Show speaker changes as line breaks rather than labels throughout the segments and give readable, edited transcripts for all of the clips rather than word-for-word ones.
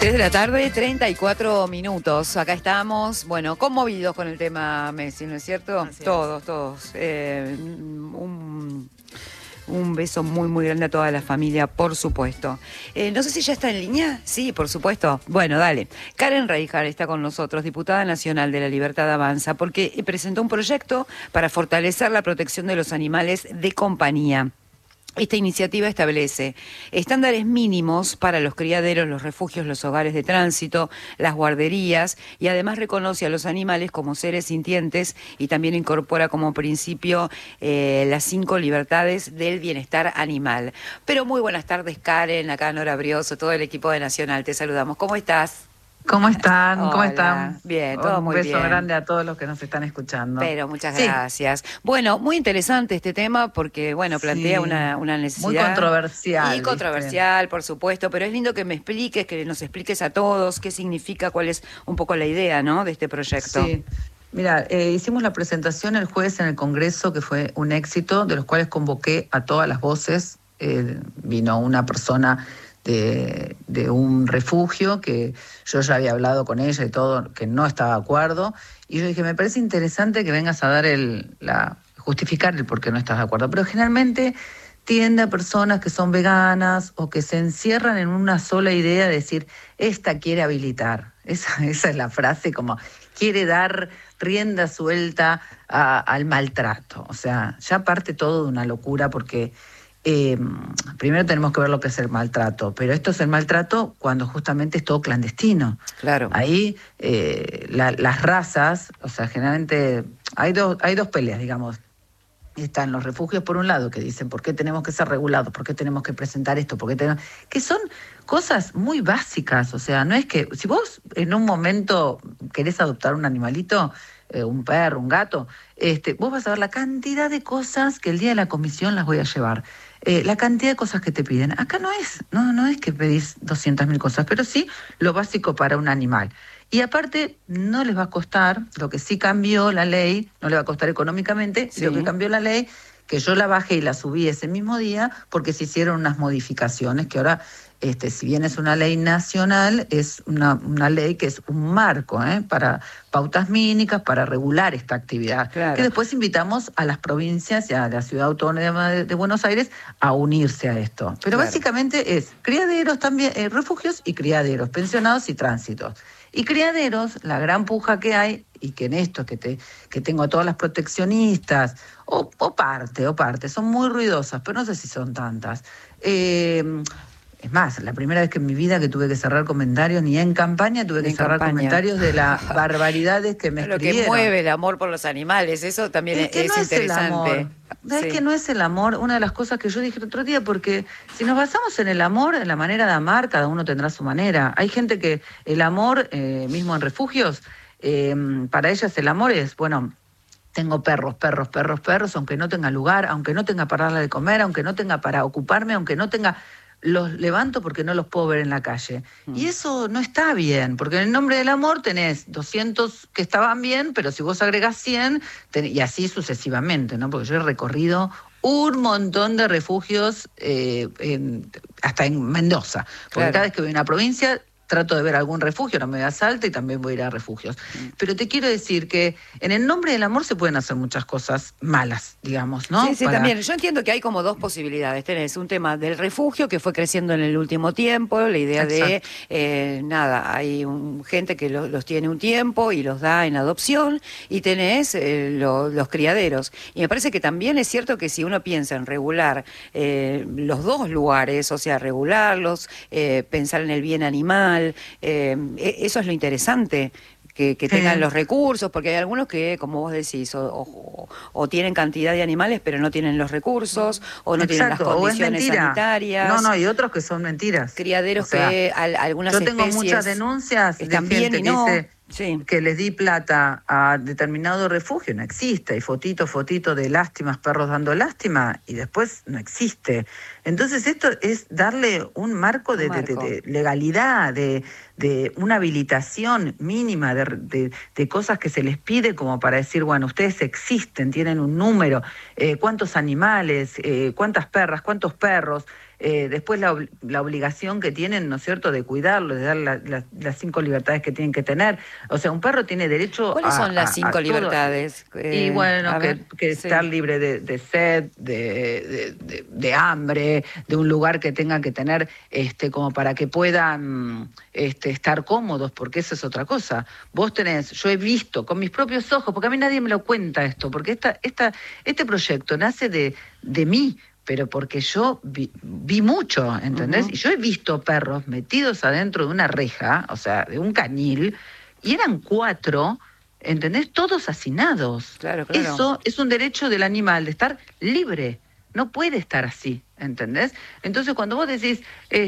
3 de la tarde, 34 minutos. Acá estamos, bueno, conmovidos con el tema Messi, ¿no es cierto?
Así es.
Todos. Un beso muy, muy grande a toda la familia, por supuesto. No sé si ya está en línea. Sí, por supuesto. Bueno, dale. Karen Reijar está con nosotros, diputada nacional de La Libertad Avanza, porque presentó un proyecto para fortalecer la protección de los animales de compañía. Esta iniciativa establece estándares mínimos para los criaderos, los refugios, los hogares de tránsito, las guarderías, y además reconoce a los animales como seres sintientes y también incorpora como principio las 5 libertades del bienestar animal. Pero muy buenas tardes, Karen, acá Nora Brioso, todo el equipo de Nacional, te saludamos. ¿Cómo estás?
¿Cómo están?
Hola.
¿Cómo están?
Bien, todo muy bien.
Un beso grande a todos los que nos están escuchando.
Pero muchas gracias. Bueno, muy interesante este tema porque, bueno, plantea una necesidad.
Muy controversial.
Y controversial, por supuesto, pero es lindo que me expliques, que nos expliques a todos qué significa, cuál es un poco la idea, ¿no?, de este proyecto.
Sí. Mira, hicimos la presentación el jueves en el Congreso, que fue un éxito, de los cuales convoqué a todas las voces. Vino una persona de un refugio que yo ya había hablado con ella y todo, que no estaba de acuerdo, y yo dije, me parece interesante que vengas a dar justificar el por qué no estás de acuerdo, pero generalmente tiende a personas que son veganas o que se encierran en una sola idea de decir, esta quiere habilitar, esa es la frase, como quiere dar rienda suelta al maltrato, o sea, ya parte todo de una locura porque primero tenemos que ver lo que es el maltrato, pero esto es el maltrato cuando justamente es todo clandestino.
Claro.
Ahí las razas, o sea, generalmente hay dos peleas, digamos. Están los refugios por un lado que dicen ¿por qué tenemos que ser regulados? ¿Por qué tenemos que presentar esto? Que son cosas muy básicas, o sea, no es que si vos en un momento querés adoptar un animalito, un perro, un gato, vos vas a ver la cantidad de cosas que el día de la comisión las voy a llevar. La cantidad de cosas que te piden. Acá no es que pedís 200.000 cosas, pero sí lo básico para un animal. Y aparte, no les va a costar, lo que sí cambió la ley, no le va a costar económicamente,
Sí.
lo que cambió la ley, que yo la bajé y la subí ese mismo día, porque se hicieron unas modificaciones que ahora, si bien es una ley nacional, es una ley que es un marco para pautas mínimas, para regular esta actividad.
Claro.
Que después invitamos a las provincias y a la Ciudad Autónoma de Buenos Aires a unirse a esto. Pero
claro,
básicamente es criaderos también, refugios y criaderos, pensionados y tránsitos. Y criaderos, la gran puja que hay, y que en esto que tengo a todas las proteccionistas, o parte, son muy ruidosas, pero no sé si son tantas. Es más, la primera vez que en mi vida que tuve que cerrar comentarios, ni en campaña tuve que cerrar comentarios de las barbaridades que me escribieron.
Lo que mueve el amor por los animales, eso también es
no
interesante.
Es que no es el amor, una de las cosas que yo dije el otro día, porque si nos basamos en el amor, en la manera de amar, cada uno tendrá su manera. Hay gente que el amor, mismo en refugios, para ellas el amor es, bueno, tengo perros, aunque no tenga lugar, aunque no tenga para darle de comer, aunque no tenga para ocuparme, aunque no tenga... Los levanto porque no los puedo ver en la calle. Y eso no está bien, porque en el nombre del amor tenés 200 que estaban bien, pero si vos agregás 100, y así sucesivamente, ¿no? Porque yo he recorrido un montón de refugios hasta en Mendoza. Porque
Claro,
cada vez que voy a una provincia trato de ver algún refugio, no me da Salta y también voy a ir a refugios. Pero te quiero decir que en el nombre del amor se pueden hacer muchas cosas malas, digamos, ¿no?
Sí, también. Yo entiendo que hay como dos posibilidades. Tenés un tema del refugio que fue creciendo en el último tiempo, la idea de, hay gente que los tiene un tiempo y los da en adopción, y tenés los criaderos. Y me parece que también es cierto que si uno piensa en regular los dos lugares, o sea, regularlos, pensar en el bien animal, eso es lo interesante. Que tengan los recursos, porque hay algunos que, como vos decís, o tienen cantidad de animales, pero no tienen los recursos, o no tienen las condiciones sanitarias.
No, y otros que son mentiras.
Criaderos, o sea, que algunas especies...
Yo tengo muchas denuncias de gente que dice que les di plata a determinado refugio, no existe, y fotito de lástimas, perros dando lástima, y después no existe. Entonces esto es darle un marco de legalidad, de una habilitación mínima de cosas que se les pide como para decir, bueno, ustedes existen, tienen un número, cuántos animales, cuántas perras, cuántos perros, después la obligación que tienen, ¿no es cierto?, de cuidarlo, de dar las 5 libertades que tienen que tener. O sea, un perro tiene derecho
¿Cuáles son las 5 libertades?
Y bueno, que
sí.
estar libre de sed, de hambre, de un lugar que tengan que tener como para que puedan estar cómodos, porque esa es otra cosa. Vos yo he visto con mis propios ojos, porque a mí nadie me lo cuenta esto, porque este proyecto nace de mí, pero porque yo vi mucho, ¿entendés? Y yo he visto perros metidos adentro de una reja, o sea, de un cañil, y eran 4, ¿entendés? Todos hacinados.
Claro.
Eso es un derecho del animal, de estar libre. No puede estar así, ¿entendés? Entonces, cuando vos decís,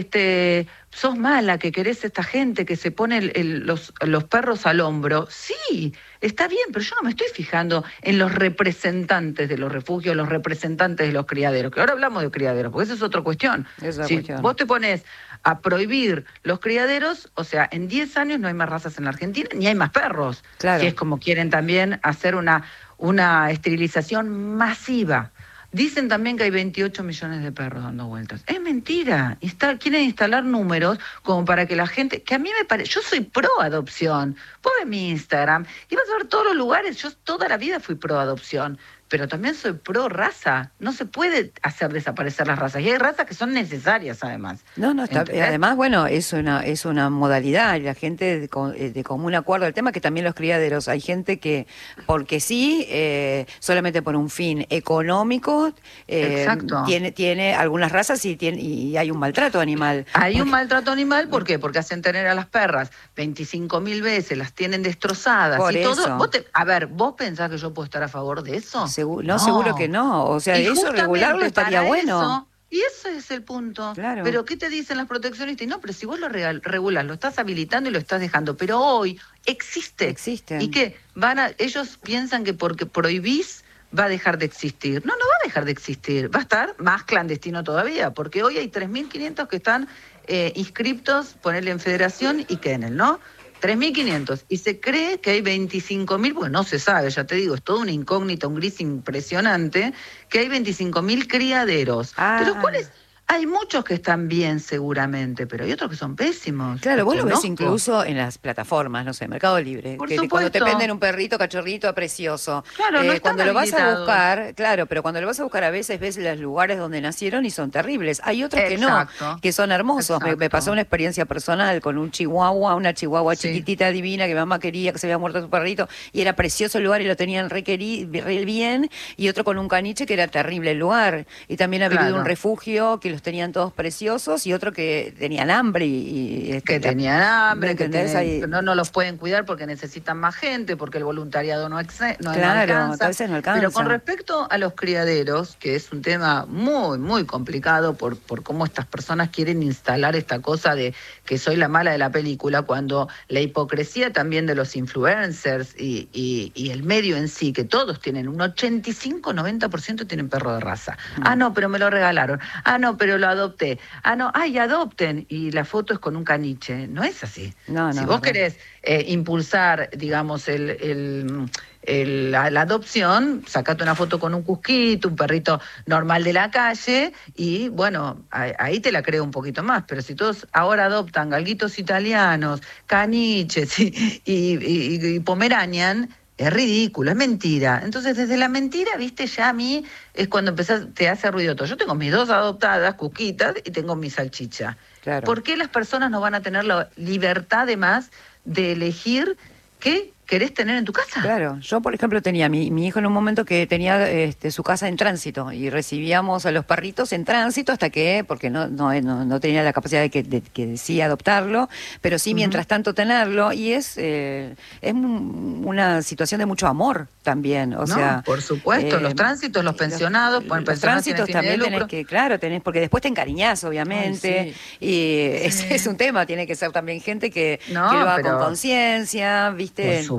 sos mala, que querés esta gente que se pone los perros al hombro, sí, está bien, pero yo no me estoy fijando en los representantes de los refugios, los representantes de los criaderos, que ahora hablamos de criaderos, porque esa es otra cuestión. Vos te pones a prohibir los criaderos, o sea, en 10 años no hay más razas en la Argentina, ni hay más perros.
Claro.
Si es como quieren también hacer una esterilización masiva. Dicen también que hay 28 millones de perros dando vueltas. Es mentira. Quieren instalar números como para que la gente... Que a mí me parece... Yo soy pro adopción. Vos ves mi Instagram y vas a ver todos los lugares. Yo toda la vida fui pro adopción. Pero también soy pro raza. No se puede hacer desaparecer las razas. Y hay razas que son necesarias, además.
No, está, además, bueno, es una modalidad. Y la gente de común acuerdo al tema, que también los criaderos. Hay gente que, porque sí, solamente por un fin económico, tiene algunas razas y hay un maltrato animal.
Hay un maltrato animal, ¿por qué? Porque hacen tener a las perras 25.000 veces, las tienen destrozadas.
Por
y
eso.
Todo. ¿Vos pensás que yo puedo estar a favor de eso?
No, seguro que no. O sea, eso regularlo estaría bueno.
Y ese es el punto.
Claro.
Pero ¿qué te dicen las proteccionistas? No, pero si vos lo regulás, lo estás habilitando y lo estás dejando. Pero hoy existe. ¿Y qué? Ellos piensan que porque prohibís va a dejar de existir. No va a dejar de existir. Va a estar más clandestino todavía, porque hoy hay 3.500 que están inscriptos, ponerle en federación y Kennel, ¿no? 3.500. Y se cree que hay 25.000, porque no se sabe, ya te digo, es toda una incógnita, un gris impresionante, que hay 25.000 criaderos, de los cuales hay muchos que están bien seguramente, pero hay otros que son pésimos.
Claro, vos lo ves incluso en las plataformas, no sé, Mercado Libre, cuando te venden un perrito cachorrito precioso.
Claro, no
cuando lo vas a buscar, claro, pero cuando lo vas a buscar a veces ves los lugares donde nacieron y son terribles. Hay otros que no, que son hermosos. Me pasó una experiencia personal con una chihuahua chiquitita divina que mi mamá quería, que se había muerto su perrito, y era precioso el lugar y lo tenían re bien, y otro con un caniche que era terrible el lugar. Y también ha vivido un refugio que los tenían todos preciosos y otro que tenían hambre
que tenían hambre, que no los pueden cuidar porque necesitan más gente, porque el voluntariado no alcanza.
A veces no alcanza.
Pero con respecto a los criaderos, que es un tema muy, muy complicado por cómo estas personas quieren instalar esta cosa de que soy la mala de la película, cuando la hipocresía también de los influencers y el medio en sí, que todos tienen un 85-90% tienen perro de raza. No, pero me lo regalaron. No, pero lo adopté. Adopten. Y la foto es con un caniche. No es así. Si vos querés impulsar, digamos, la adopción, sacate una foto con un cusquito, un perrito normal de la calle, y bueno, ahí te la creo un poquito más. Pero si todos ahora adoptan galguitos italianos, caniches y pomeranian, es ridículo, es mentira. Entonces, desde la mentira, viste, ya a mí es cuando te hace ruido todo. Yo tengo mis 2 adoptadas, Cuquitas, y tengo mi salchicha.
Claro.
¿Por qué las personas no van a tener la libertad, además, de elegir qué querés tener en tu casa?
Claro, yo por ejemplo tenía mi hijo en un momento que tenía su casa en tránsito y recibíamos a los perritos en tránsito hasta que, porque no tenía la capacidad de que sí adoptarlo, pero sí mientras tanto tenerlo, y es una situación de mucho amor también, sea,
por supuesto, los tránsitos, los pensionados,
los tránsitos también tenés porque después te encariñás obviamente. Y es un tema, tiene que ser también gente que lo haga con conciencia, ¿viste?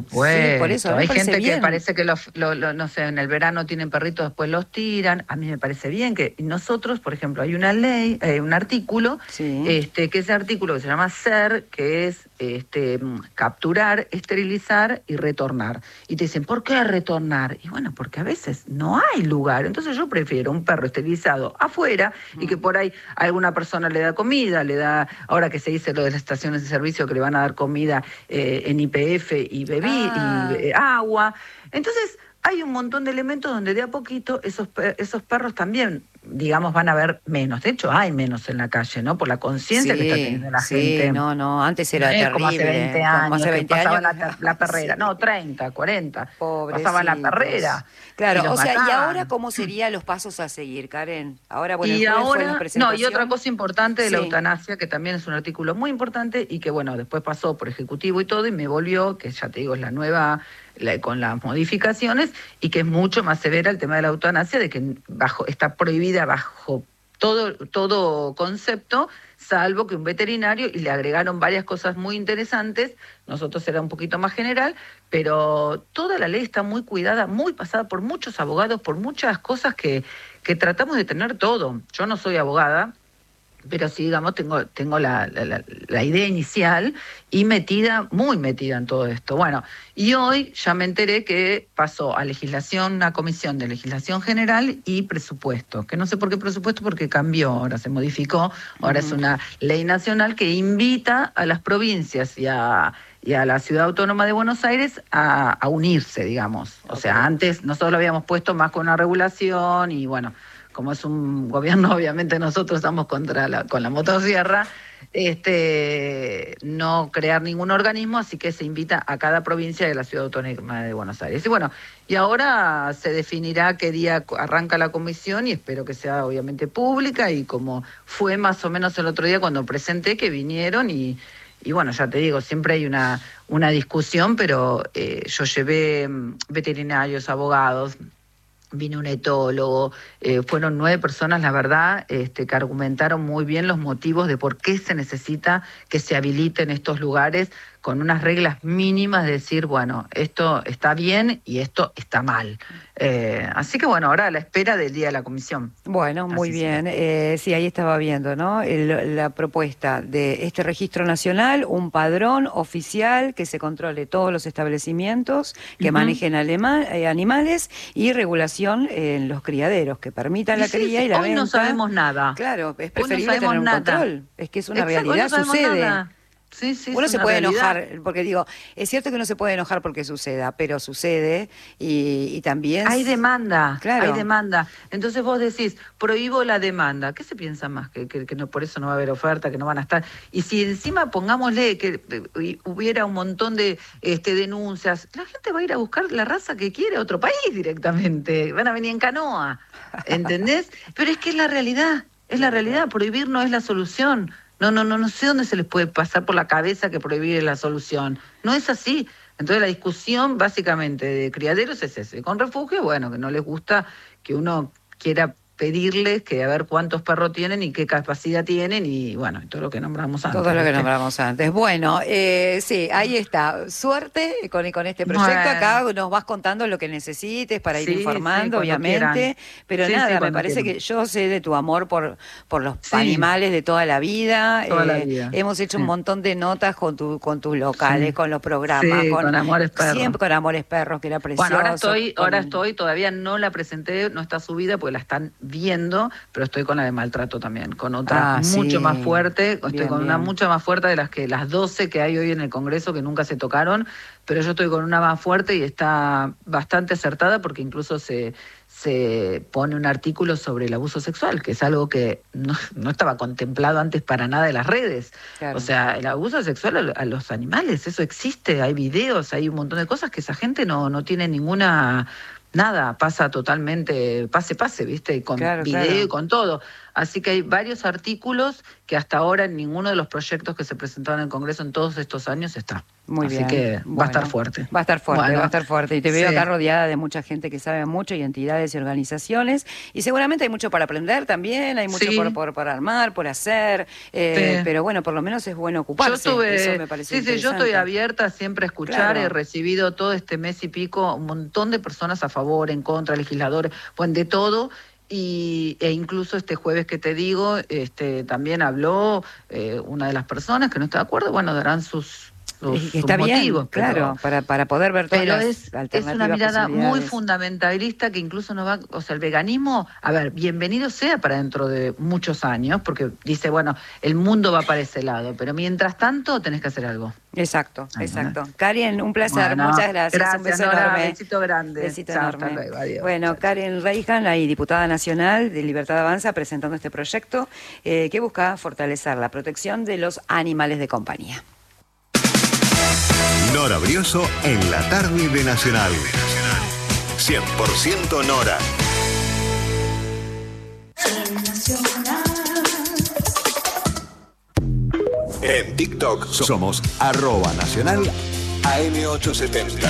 supuesto.
Sí, por eso,
Hay
me parece
gente que
bien.
parece que no sé, en el verano tienen perritos, después los tiran. A mí me parece bien que nosotros, por ejemplo, hay una ley, un artículo,
Sí.
que ese artículo que se llama SER, que es capturar, esterilizar y retornar. Y te dicen, ¿por qué retornar? Y bueno, porque a veces no hay lugar. Entonces yo prefiero un perro esterilizado afuera y que por ahí alguna persona le da comida, ahora que se dice lo de las estaciones de servicio que le van a dar comida en YPF y
Ah,
agua. Entonces hay un montón de elementos donde de a poquito esos perros también, digamos, van a ver menos. De hecho, hay menos en la calle, ¿no? Por la conciencia que está
sí,
teniendo la
sí,
gente.
no, no, antes
No
era
es como hace 20
terrible, como
años
hace
que
20
pasaba
años.
la perrera.
Sí,
No, 30, 40. Pasaba la
pobrecitos.
perrera y
Claro,
los
o sea, ¿y ahora
mataban.
cómo serían los pasos a seguir, Karen? Ahora, bueno, el
Y
jueves fue la
ahora, no, y otra
presentación.
cosa importante de la
Sí.
eutanasia, que también es un artículo muy importante y que, bueno, después pasó por Ejecutivo y todo, y me volvió, que ya te digo, es la nueva, con las modificaciones, y que es mucho más severa el tema de la eutanasia, de que está prohibida bajo todo concepto, salvo que un veterinario, y le agregaron varias cosas muy interesantes. Nosotros era un poquito más general, pero toda la ley está muy cuidada, muy pasada por muchos abogados, por muchas cosas que tratamos de tener todo. Yo no soy abogada, pero sí, digamos, tengo la idea inicial y muy metida en todo esto. Bueno, y hoy ya me enteré que pasó a legislación, una comisión de legislación general y presupuesto, que no sé por qué presupuesto, porque cambió, ahora se modificó, ahora es
Ujú.
una ley nacional que invita a las provincias y a la Ciudad Autónoma de Buenos Aires a unirse, digamos. O
Ok.
sea, antes nosotros lo habíamos puesto más con una regulación y bueno, como es un gobierno, obviamente nosotros estamos con la motosierra, no crear ningún organismo, así que se invita a cada provincia de la Ciudad Autónoma de Buenos Aires. Y bueno, y ahora se definirá qué día arranca la comisión y espero que sea obviamente pública y como fue más o menos el otro día cuando presenté que vinieron y bueno, ya te digo, siempre hay una discusión, pero yo llevé veterinarios, abogados, vino un etólogo, fueron 9 personas, la verdad, que argumentaron muy bien los motivos de por qué se necesita que se habiliten estos lugares con unas reglas mínimas de decir, bueno, esto está bien y esto está mal. Así que bueno, ahora a la espera del día de la comisión.
Bueno, muy
Así será.
bien. Sí, ahí estaba viendo, ¿no? La propuesta de este registro nacional, un padrón oficial que se controle todos los establecimientos que
Ujú.
manejen animales y regulación en los criaderos que permitan
Y
la
sí,
cría
sí,
y la
hoy no
venta.
sabemos nada.
Claro, es
Hoy no
preferible
sabemos
tener un
nada.
control. Es que es una
Exacto, hoy no
realidad,
sabemos
sucede.
nada. Sí, sí, es
Uno se
una
puede
realidad.
enojar, porque digo, es cierto que uno se puede enojar porque suceda, pero sucede y también,
Hay demanda, hay
claro.
demanda. Entonces vos decís, prohíbo la demanda. ¿Qué se piensa más? Que no, por eso no va a haber oferta, que no van a estar. Y si encima pongámosle que hubiera un montón de denuncias, la gente va a ir a buscar la raza que quiere a otro país directamente. Van a venir en canoa, ¿entendés? Pero es que es la realidad. Prohibir no es la solución. No sé dónde se les puede pasar por la cabeza que prohibir es la solución. No es así. Entonces la discusión básicamente de criaderos es ese. Con refugio, bueno, que no les gusta que uno quiera pedirles que a ver cuántos perros tienen y qué capacidad tienen y bueno, y todo lo que nombramos
Todo
antes,
lo que
¿viste?
nombramos antes. Bueno, sí, ahí está. Suerte con este proyecto. Acá
Bueno,
nos vas contando lo que necesites para ir
sí, sí,
informando,
cuando
obviamente.
quieran.
Pero
Sí, sí,
nada, me
cuando
parece
quieran.
que yo sé de tu amor por los
Sí,
animales de toda la vida.
toda la vida.
Hemos hecho un
Sí,
montón de notas con tus locales,
sí.
con los programas,
Sí, con Amores Perros.
siempre con Amores Perros, que era
Bueno,
precioso.
todavía no la presenté, no está subida porque la están viendo, pero estoy con la de maltrato también, con otra
Ah,
mucho más
sí.
fuerte, estoy
Bien,
con una
bien.
mucho más fuerte de las 12 que hay hoy en el Congreso que nunca se tocaron, pero yo estoy con una más fuerte y está bastante acertada porque incluso se pone un artículo sobre el abuso sexual, que es algo que no estaba contemplado antes para nada de las redes. O
Claro.
sea, el abuso sexual a los animales, eso existe, hay videos, hay un montón de cosas que esa gente no tiene ninguna, nada, pasa totalmente, pase, ¿viste? Y con
Claro,
video y
claro.
con todo. Así que hay varios artículos que hasta ahora en ninguno de los proyectos que se presentaron en el Congreso en todos estos años está.
Muy
Así
bien.
que
Bueno,
va a estar fuerte.
Va a estar fuerte,
Bueno,
va a estar fuerte. Y te veo
sí.
acá rodeada de mucha gente que sabe mucho y entidades y organizaciones. Y seguramente hay mucho para aprender también, hay mucho
Sí.
por armar, por hacer.
Sí.
Pero bueno, por lo menos es bueno ocuparse. Eso me parece
yo estoy
interesante.
abierta siempre a escuchar.
Claro.
He recibido todo este mes y pico un montón de personas a favor, en contra, legisladores, bueno, de todo. E incluso este jueves que te digo, también habló una de las personas que no está de acuerdo, bueno, darán sus
Está bien,
motivos.
claro, para poder ver todas
Pero
las
es
alternativas,
una mirada muy
posibilidades.
fundamentalista que incluso no va, o sea, el veganismo, a ver, bienvenido sea para dentro de muchos años, porque dice, bueno, el mundo va para ese lado, pero mientras tanto tenés que hacer algo.
Exacto,
Ay,
exacto. Karen, un placer,
Bueno,
muchas gracias. Un beso
Nora,
enorme.
besito grande.
Besito
Chao,
enorme.
hasta luego, adiós.
Bueno,
Chao, chao.
Karen Reijan, ahí diputada nacional de Libertad Avanza, presentando este proyecto que busca fortalecer la protección de los animales de compañía.
Nora Brioso en la tarde de Nacional. 100% Nora. En TikTok somos @nacional AM870.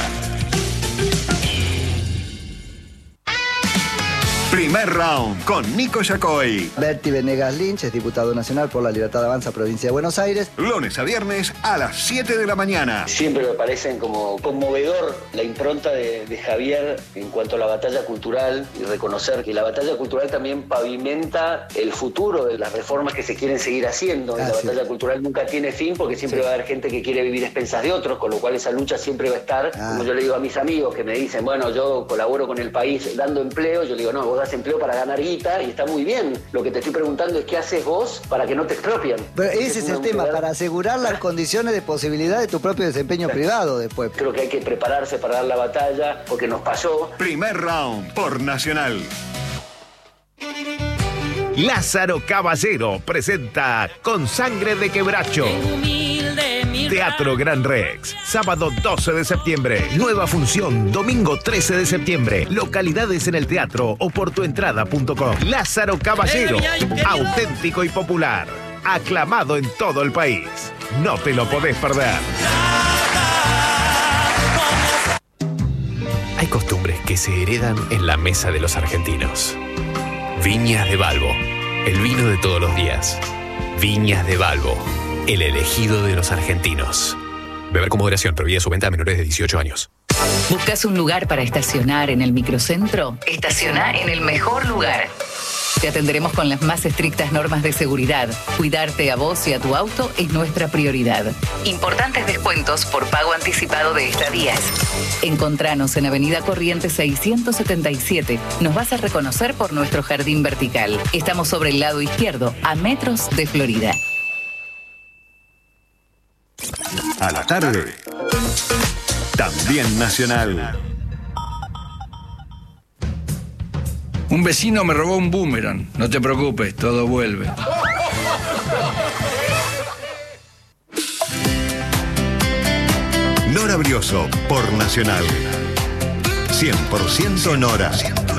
Primer round con Nico Yacoy.
Berti Venegas Lynch es diputado nacional por la Libertad Avanza, provincia de Buenos Aires.
Lunes a viernes a las 7 de la mañana.
Siempre me parecen como conmovedor la impronta de Javier en cuanto a la batalla cultural y reconocer que la batalla cultural también pavimenta el futuro de las reformas que se quieren seguir haciendo. Y la batalla cultural nunca tiene fin porque siempre va a haber gente que quiere vivir a expensas de otros, con lo cual esa lucha siempre va a estar. Como yo le digo a mis amigos que me dicen, bueno, yo colaboro con el país dando empleo, yo le digo, no, vos das empleo para ganar guita y está muy bien. Lo que te estoy preguntando es qué haces vos para que no te expropian.
Pero ese es el tema, para asegurar las condiciones de posibilidad de tu propio desempeño privado después.
Creo que hay que prepararse para dar la batalla porque nos pasó.
Primer round por Nacional.
Lázaro Caballero presenta Con Sangre de Quebracho. Teatro Gran Rex, sábado 12 de septiembre. Nueva función, domingo 13 de septiembre. Localidades en el teatro o por tuentrada.com. Lázaro Caballero, auténtico y popular. Aclamado en todo el país. No te lo podés perder.
Hay costumbres que se heredan en la mesa de los argentinos. Viñas de Balbo, el vino de todos los días. Viñas de Balbo, el elegido de los argentinos. Beber con moderación, prohibida su venta a menores de 18 años.
¿Buscas un lugar para estacionar en el microcentro? Estaciona en el mejor lugar. Te atenderemos con las más estrictas normas de seguridad. Cuidarte a vos y a tu auto es nuestra prioridad. Importantes descuentos por pago anticipado de estadías. Encontranos en Avenida Corrientes 677. Nos vas a reconocer por nuestro jardín vertical. Estamos sobre el lado izquierdo, a metros de Florida.
A la tarde. También Nacional.
Un vecino me robó un boomerang. No te preocupes, todo vuelve.
Nora Brioso por Nacional. 100% Nora.